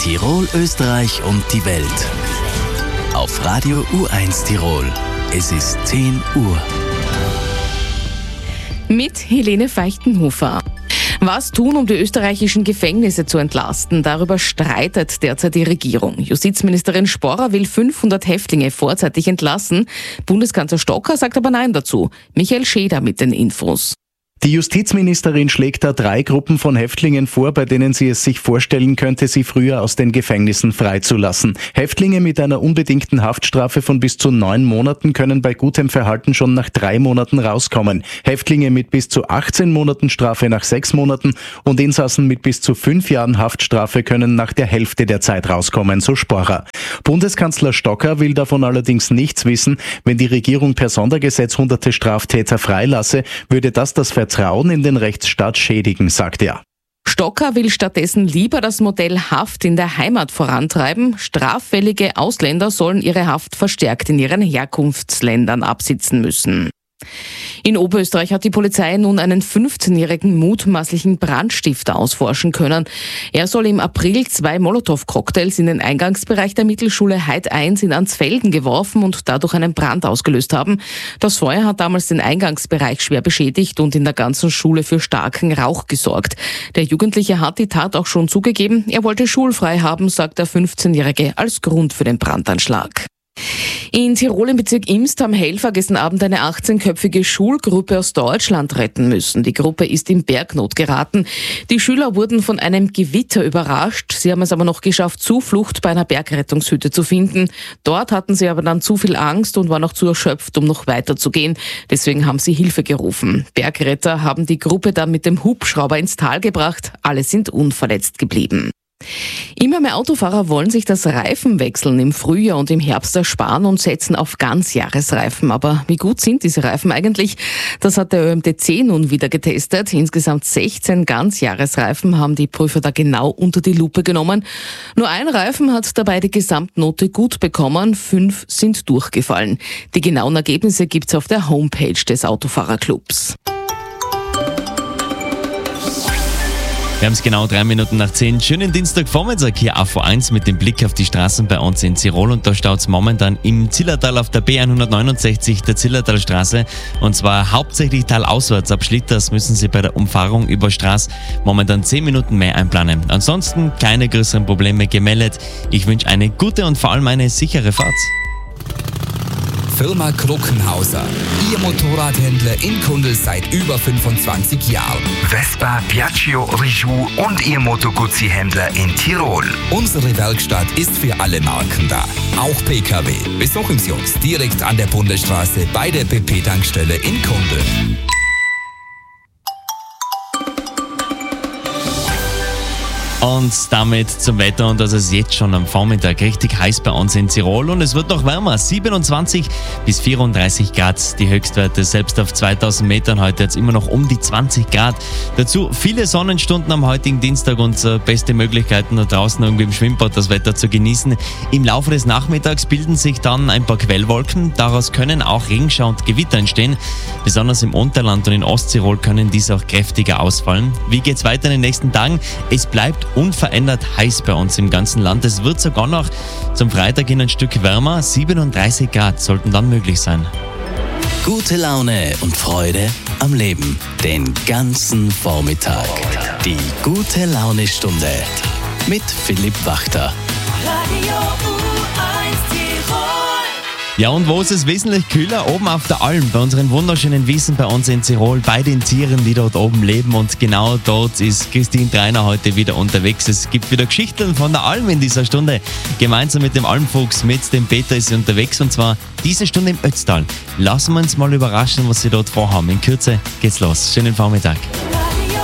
Tirol, Österreich und die Welt. Auf Radio U1 Tirol. Es ist 10 Uhr. Mit Helene Feichtenhofer. Was tun, um die österreichischen Gefängnisse zu entlasten? Darüber streitet derzeit die Regierung. Justizministerin Sporrer will 500 Häftlinge vorzeitig entlassen. Bundeskanzler Stocker sagt aber Nein dazu. Michael Scheder mit den Infos. Die Justizministerin schlägt da 3 Gruppen von Häftlingen vor, bei denen sie es sich vorstellen könnte, sie früher aus den Gefängnissen freizulassen. Häftlinge mit einer unbedingten Haftstrafe von bis zu 9 Monaten können bei gutem Verhalten schon nach 3 Monaten rauskommen. Häftlinge mit bis zu 18 Monaten Strafe nach 6 Monaten und Insassen mit bis zu 5 Jahren Haftstrafe können nach der Hälfte der Zeit rauskommen, so Sporrer. Bundeskanzler Stocker will davon allerdings nichts wissen. Wenn die Regierung per Sondergesetz hunderte Straftäter freilasse, würde das Vertrauen in den Rechtsstaat schädigen, sagt er. Stocker will stattdessen lieber das Modell Haft in der Heimat vorantreiben. Straffällige Ausländer sollen ihre Haft verstärkt in ihren Herkunftsländern absitzen müssen. In Oberösterreich hat die Polizei nun einen 15-jährigen mutmaßlichen Brandstifter ausforschen können. Er soll im April 2 Molotow-Cocktails in den Eingangsbereich der Mittelschule Heid 1 in Ansfelden geworfen und dadurch einen Brand ausgelöst haben. Das Feuer hat damals den Eingangsbereich schwer beschädigt und in der ganzen Schule für starken Rauch gesorgt. Der Jugendliche hat die Tat auch schon zugegeben. Er wollte schulfrei haben, sagt der 15-Jährige als Grund für den Brandanschlag. In Tirol im Bezirk Imst haben Helfer gestern Abend eine 18-köpfige Schulgruppe aus Deutschland retten müssen. Die Gruppe ist in Bergnot geraten. Die Schüler wurden von einem Gewitter überrascht. Sie haben es aber noch geschafft, Zuflucht bei einer Bergrettungshütte zu finden. Dort hatten sie aber dann zu viel Angst und waren auch zu erschöpft, um noch weiterzugehen. Deswegen haben sie Hilfe gerufen. Bergretter haben die Gruppe dann mit dem Hubschrauber ins Tal gebracht. Alle sind unverletzt geblieben. Immer mehr Autofahrer wollen sich das Reifenwechseln im Frühjahr und im Herbst ersparen und setzen auf Ganzjahresreifen. Aber wie gut sind diese Reifen eigentlich? Das hat der ÖMTC nun wieder getestet. Insgesamt 16 Ganzjahresreifen haben die Prüfer da genau unter die Lupe genommen. Nur ein Reifen hat dabei die Gesamtnote gut bekommen, 5 sind durchgefallen. Die genauen Ergebnisse gibt's auf der Homepage des Autofahrerclubs. Wir haben es genau 3 Minuten nach 10. Schönen Dienstagvormittag hier auf A1 mit dem Blick auf die Straßen bei uns in Tirol. Und da staut es momentan im Zillertal auf der B169, der Zillertalstraße. Und zwar hauptsächlich talauswärts. Ab Schlitters müssen Sie bei der Umfahrung über Straße momentan 10 Minuten mehr einplanen. Ansonsten keine größeren Probleme gemeldet. Ich wünsche eine gute und vor allem eine sichere Fahrt. Firma Kruckenhauser. Ihr Motorradhändler in Kundl seit über 25 Jahren. Vespa, Piaggio, Rijou und Ihr Moto Guzzi-Händler in Tirol. Unsere Werkstatt ist für alle Marken da. Auch PKW. Besuchen Sie uns direkt an der Bundesstraße bei der BP-Tankstelle in Kundl. Und damit zum Wetter, und das ist jetzt schon am Vormittag richtig heiß bei uns in Tirol und es wird noch wärmer, 27 bis 34 Grad die Höchstwerte, selbst auf 2000 Metern heute jetzt immer noch um die 20 Grad. Dazu viele Sonnenstunden am heutigen Dienstag und beste Möglichkeiten da draußen irgendwie im Schwimmbad das Wetter zu genießen. Im Laufe des Nachmittags bilden sich dann ein paar Quellwolken, daraus können auch Regenschauer und Gewitter entstehen. Besonders im Unterland und in Osttirol können diese auch kräftiger ausfallen. Wie geht's weiter in den nächsten Tagen? Es bleibt unverändert heiß bei uns im ganzen Land. Es wird sogar noch zum Freitag hin ein Stück wärmer. 37 Grad sollten dann möglich sein. Gute Laune und Freude am Leben. Den ganzen Vormittag. Die gute Laune-Stunde mit Philipp Wachter. Radio U1 Tirol. Ja, und wo ist es wesentlich kühler? Oben auf der Alm, bei unseren wunderschönen Wiesen bei uns in Tirol, bei den Tieren, die dort oben leben. Und genau dort ist Christine Treiner heute wieder unterwegs. Es gibt wieder Geschichten von der Alm in dieser Stunde. Gemeinsam mit dem Almfuchs, mit dem Peter ist sie unterwegs, und zwar diese Stunde im Ötztal. Lassen wir uns mal überraschen, was sie dort vorhaben. In Kürze geht's los. Schönen Vormittag.